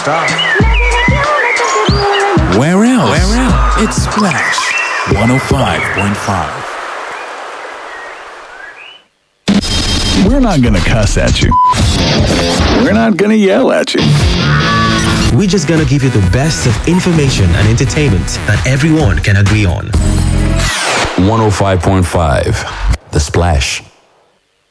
stop. Where else? It's Splash 105.5. We're not gonna cuss at you. We're not gonna yell at you. We're just gonna give you the best of information and entertainment that everyone can agree on. 105.5, The Splash.